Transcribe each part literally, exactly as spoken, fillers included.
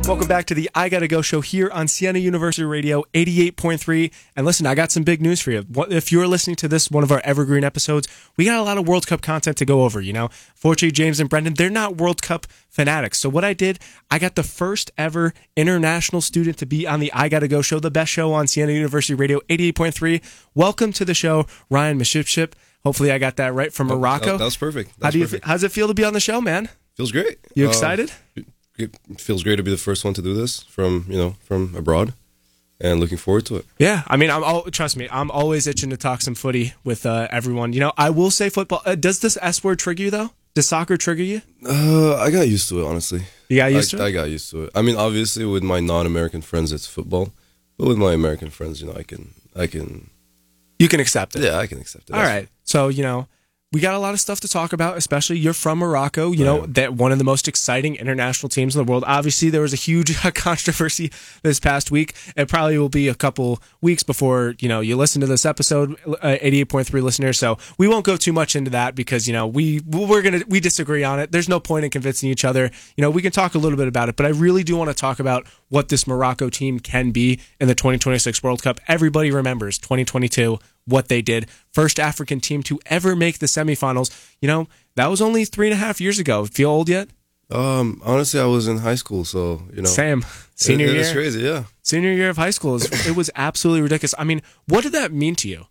Welcome back to the I Gotta Go show here on Siena University Radio eighty-eight point three. And listen, I got some big news for you. If you're listening to this, one of our evergreen episodes, we got a lot of World Cup content to go over, you know. Fortunately, James and Brendan, they're not World Cup fanatics. So what I did, I got the first ever international student to be on the I Gotta Go show, the best show on Siena University Radio eighty-eight point three. Welcome to the show, Ryan Mashipship. Hopefully I got that right, from Morocco. That, that was perfect. That How was do you? perfect. How does it feel to be on the show, man? Feels great. You excited? Uh, It feels great to be the first one to do this from, you know, from abroad, and looking forward to it. Yeah, I mean, I'm all, trust me, I'm always itching to talk some footy with uh, everyone. You know, I will say football. Uh, does this S word trigger you though? Does soccer trigger you? Uh, I got used to it, honestly. You got used I, to it? I got used to it. I mean, obviously, with my non-American friends, it's football, but with my American friends, you know, I can, I can. You can accept it. Yeah, I can accept it. All That's right. So, you know, we got a lot of stuff to talk about, especially you're from Morocco, you know, that one of the most exciting international teams in the world. Obviously, there was a huge controversy this past week. It probably will be a couple weeks before, you know, you listen to this episode, uh, eighty-eight point three listeners. So we won't go too much into that because, you know, we, we're going to, we disagree on it. There's no point in convincing each other. You know, we can talk a little bit about it, but I really do want to talk about what this Morocco team can be in the twenty twenty-six World Cup. Everybody remembers twenty twenty-two, what they did. First African team to ever make the semifinals. You know, that was only three and a half years ago. Feel old yet? Um, honestly, I was in high school, so, you know. Same. Senior it, year. It's crazy, yeah. Senior year of high school. Is, it was absolutely ridiculous. I mean, what did that mean to you?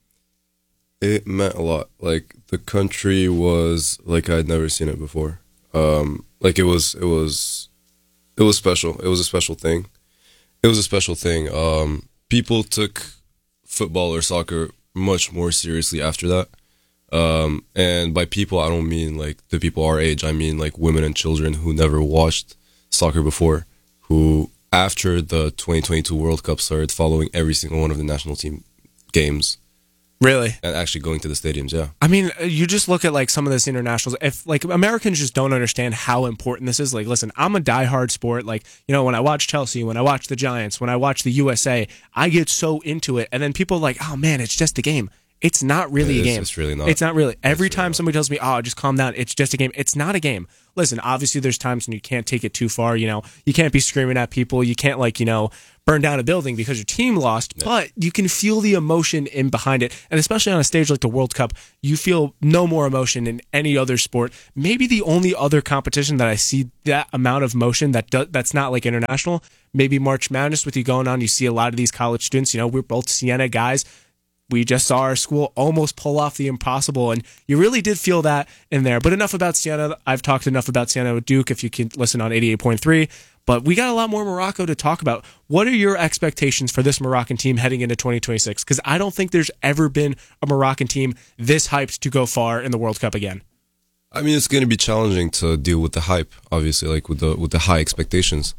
It meant a lot. Like, the country was like I'd never seen it before. Um, like, it was, it was, it was special. It was a special thing. It was a special thing. Um, people took football or soccer much more seriously after that. Um, and by people, I don't mean like the people our age. I mean like women and children who never watched soccer before, who after the twenty twenty-two World Cup started following every single one of the national team games. Really? And actually going to the stadiums, yeah. I mean, you just look at like some of this internationals. If like Americans just don't understand how important this is. Like, listen, I'm a diehard sport. Like, you know, when I watch Chelsea, when I watch the Giants, when I watch the U S A, I get so into it. And then people are like, oh man, it's just a game. It's not really It a is, game. it's really not. It's not really. Every It's time really somebody tells me, oh, just calm down, it's just a game. It's not a game. Listen, obviously there's times when you can't take it too far. You know, you can't be screaming at people. You can't like, you know, burn down a building because your team lost, yeah. But you can feel the emotion in behind it. And especially on a stage like the World Cup, you feel no more emotion in any other sport. Maybe the only other competition that I see that amount of emotion that do, that's not like international, maybe March Madness with you going on. You see a lot of these college students, you know, we're both Siena guys. We just saw our school almost pull off the impossible, and you really did feel that in there. But enough about Siena. I've talked enough about Siena with Duke, if you can listen on eighty-eight point three. But we got a lot more Morocco to talk about. What are your expectations for this Moroccan team heading into twenty twenty-six? Because I don't think there's ever been a Moroccan team this hyped to go far in the World Cup again. I mean, it's going to be challenging to deal with the hype, obviously, like with the with the high expectations.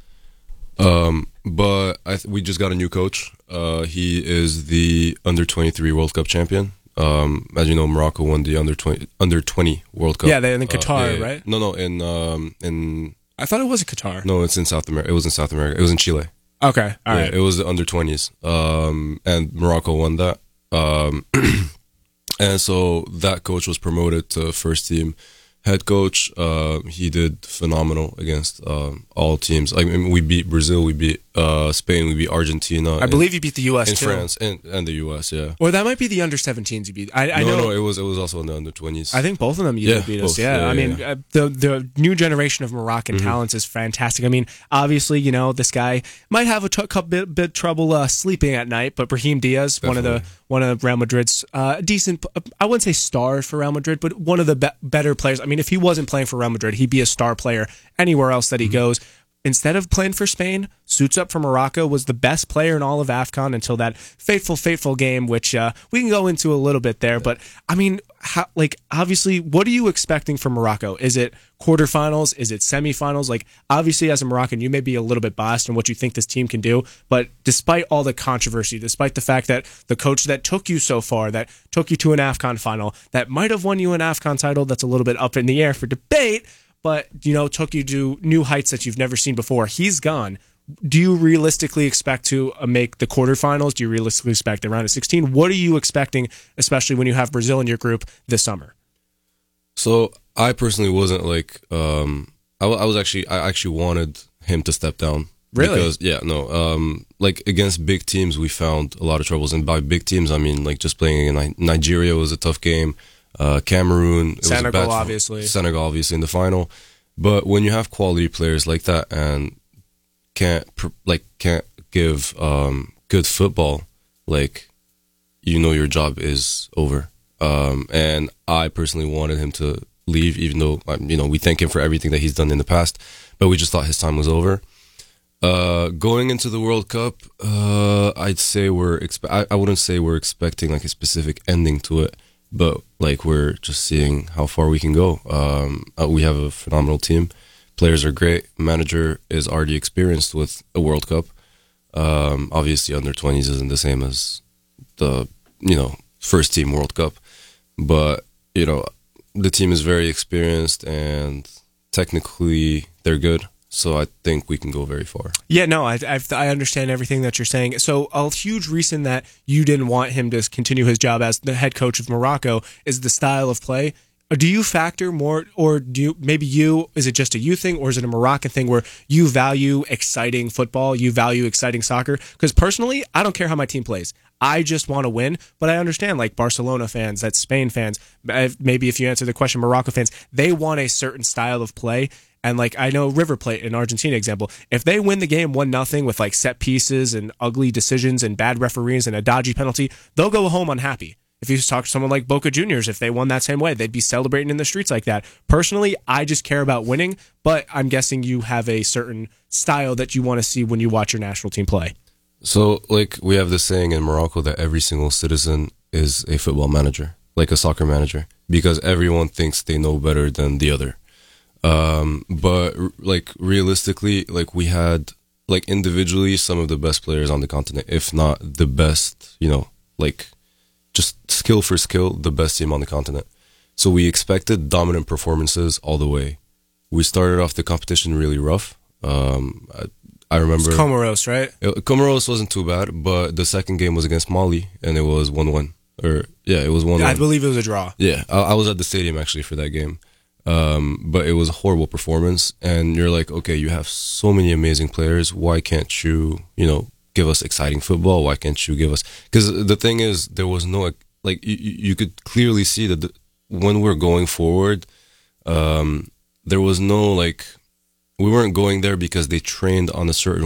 Um, but I th- we just got a new coach. Uh, he is the under twenty-three World Cup champion. Um, as you know, Morocco won the under twenty under twenty World Cup. Yeah, they in Qatar, uh, yeah, yeah. right? No, no, in um, in I thought it was in Qatar. No, it's in South America. It was in South America. It was in Chile. Okay, all yeah, right. It was the under twenties, um, and Morocco won that. Um, and so that coach was promoted to first team head coach. Uh, he did phenomenal against um, all teams. I mean, we beat Brazil, we beat uh, Spain, we beat Argentina. I believe you beat the U S in too. France and, and the U S. Yeah. Or that might be the under seventeens you beat. I, I no, know. no, it was it was also in the under twenties. I think both of them you Yeah, did beat us. both. Yeah, Yeah, I yeah, mean, yeah. uh, the the new generation of Moroccan Mm-hmm. talents is fantastic. I mean, obviously, you know, this guy might have a t- couple bit, bit trouble uh, sleeping at night, but Brahim Diaz, one of the Definitely. one of Real Madrid's uh, decent, I wouldn't say stars for Real Madrid, but one of the be- better players. I mean, if he wasn't playing for Real Madrid, he'd be a star player anywhere else that he Mm-hmm. goes. Instead of playing for Spain, suits up for Morocco, was the best player in all of AFCON until that fateful, fateful game, which uh, we can go into a little bit there. But, I mean, how, like, obviously, what are you expecting from Morocco? Is it quarterfinals? Is it semifinals? Like, obviously, as a Moroccan, you may be a little bit biased on what you think this team can do. But despite all the controversy, despite the fact that the coach that took you so far, that took you to an AFCON final, that might have won you an AFCON title that's a little bit up in the air for debate, but, you know, took you to new heights that you've never seen before. He's gone. Do you realistically expect to uh, make the quarterfinals? Do you realistically expect the round of sixteen? What are you expecting, especially when you have Brazil in your group this summer? So I personally wasn't like um, I, w- I was actually I actually wanted him to step down Really? Because yeah, no, um, like against big teams, we found a lot of troubles, and by big teams, I mean like just playing in Ni- Nigeria was a tough game. Uh, Cameroon, it Senegal, was a bad, obviously. Senegal, obviously in the final. But when you have quality players like that and can't pr- like can't give um, good football, like you know your job is over. Um, and I personally wanted him to leave, even though um, you know we thank him for everything that he's done in the past, but we just thought his time was over. Uh, going into the World Cup, uh, I'd say we're expe- I, I wouldn't say we're expecting like a specific ending to it, but like we're just seeing how far we can go. Um, uh, we have a phenomenal team. Players are great. Manager is already experienced with a World Cup. Um, obviously, under twenties isn't the same as the you know first team World Cup, but you know the team is very experienced and technically they're good. So I think we can go very far. Yeah, no, I, I I understand everything that you're saying. So a huge reason that you didn't want him to continue his job as the head coach of Morocco is the style of play. Do you factor more, or do you, maybe you, is it just a you thing, or is it a Moroccan thing where you value exciting football, you value exciting soccer? Because personally, I don't care how my team plays. I just want to win, but I understand like Barcelona fans, that's Spain fans, maybe if you answer the question, Morocco fans, they want a certain style of play. And like I know River Plate in Argentina example, if they win the game one nothing with like set pieces and ugly decisions and bad referees and a dodgy penalty, they'll go home unhappy. If you talk to someone like Boca Juniors, if they won that same way, they'd be celebrating in the streets like that. Personally, I just care about winning, but I'm guessing you have a certain style that you want to see when you watch your national team play. So, like, we have this saying in Morocco that every single citizen is a football manager, like a soccer manager, because everyone thinks they know better than the other. Um, but, like, realistically, like, we had, like, individually some of the best players on the continent, if not the best, you know, like, just skill for skill, the best team on the continent. So we expected dominant performances all the way. We started off the competition really rough. Um, I, I remember... It's Comoros, right? It, Comoros wasn't too bad, but the second game was against Mali, and it was one one. Or, yeah, it was one one. I believe it was a draw. Yeah, I, I was at the stadium, actually, for that game. Um, but it was a horrible performance, and you're like, okay, you have so many amazing players. Why can't you, you know, give us exciting football? Why can't you give us... Because the thing is, there was no... Like, you, you could clearly see that the, when we're going forward, um, there was no, like... We weren't going there because they trained on a certain